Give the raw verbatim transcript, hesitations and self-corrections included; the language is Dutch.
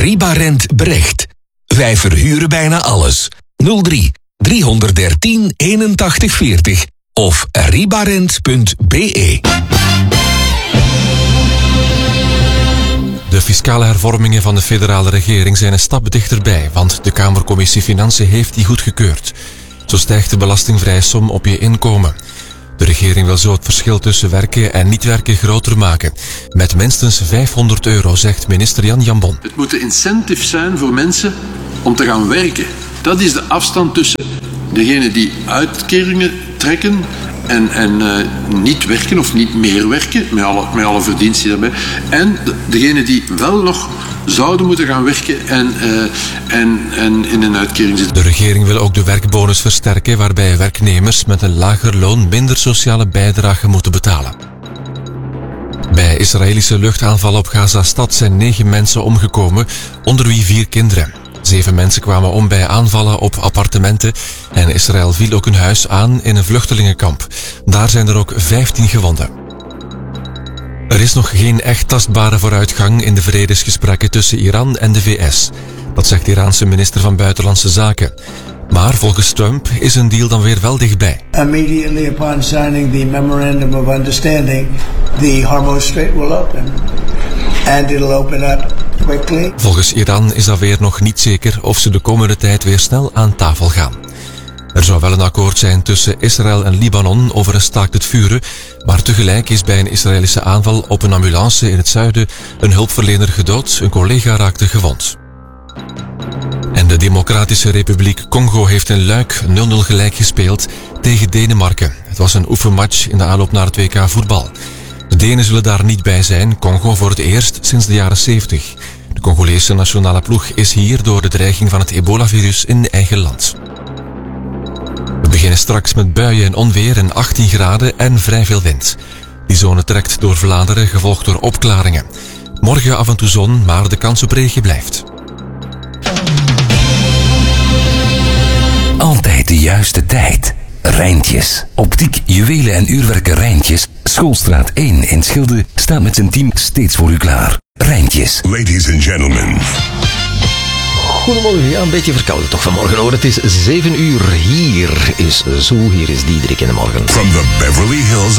Ribarent Brecht. Wij verhuren bijna alles. nul drie driehonderddertien eenentachtig veertig of ribarent punt b e. De fiscale hervormingen van de federale regering zijn een stap dichterbij, want de Kamercommissie Financiën heeft die goedgekeurd. Zo stijgt de belastingvrije som op je inkomen. De regering wil zo het verschil tussen werken en niet werken groter maken. Met minstens vijfhonderd euro, zegt minister Jan Jambon. Het moet een incentive zijn voor mensen om te gaan werken. Dat is de afstand tussen degenen die uitkeringen trekken en, en uh, niet werken of niet meer werken, met alle, met alle verdiensten daarbij. En de, degenen die wel nog zouden moeten gaan werken en, uh, en, en in een uitkering zitten. De regering wil ook de werkbonus versterken, waarbij werknemers met een lager loon minder sociale bijdrage moeten betalen. Bij Israëlische luchtaanvallen op Gaza-stad zijn negen mensen omgekomen, onder wie vier kinderen. Zeven mensen kwamen om bij aanvallen op appartementen en Israël viel ook een huis aan in een vluchtelingenkamp. Daar zijn er ook vijftien gewonden. Er is nog geen echt tastbare vooruitgang in de vredesgesprekken tussen Iran en de V S. Dat zegt de Iraanse minister van Buitenlandse Zaken. Maar volgens Trump is een deal dan weer wel dichtbij. Immediately upon signing the memorandum of understanding, the Hormuz Strait will open. And it'll open up quickly. Volgens Iran is dat weer nog niet zeker of ze de komende tijd weer snel aan tafel gaan. Er zou wel een akkoord zijn tussen Israël en Libanon over een staakt het vuren, maar tegelijk is bij een Israëlische aanval op een ambulance in het zuiden een hulpverlener gedood, een collega raakte gewond. En de Democratische Republiek Congo heeft in Luik nul nul gelijk gespeeld tegen Denemarken. Het was een oefenmatch in de aanloop naar het W K voetbal. De Denen zullen daar niet bij zijn, Congo voor het eerst sinds de jaren zeventig. De Congolese nationale ploeg is hier door de dreiging van het ebola-virus in eigen land. We beginnen straks met buien en onweer en achttien graden en vrij veel wind. Die zone trekt door Vlaanderen, gevolgd door opklaringen. Morgen af en toe zon, maar de kans op regen blijft. Altijd de juiste tijd. Rijntjes. Optiek, juwelen en uurwerken Rijntjes. Schoolstraat één in Schilde staat met zijn team steeds voor u klaar. Rijntjes. Ladies and gentlemen. Goedemorgen, ja, een beetje verkouden toch vanmorgen hoor. Het is zeven uur. Hier is Zoe, hier is Diederik in de morgen. From the Beverly Hills